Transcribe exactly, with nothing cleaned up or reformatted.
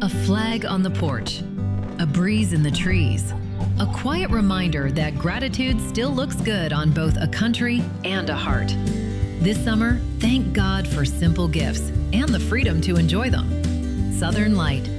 A flag on the porch, a breeze in the trees, a quiet reminder that gratitude still looks good on both a country and a heart. This summer, thank God for simple gifts and the freedom to enjoy them. Southern Light,